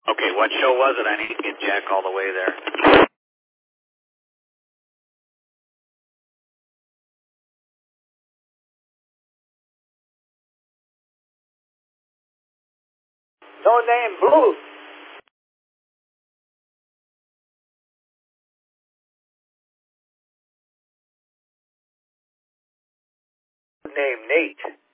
Okay, what show was it? I need to get Jack all the way there. No name Blues. Name Nate.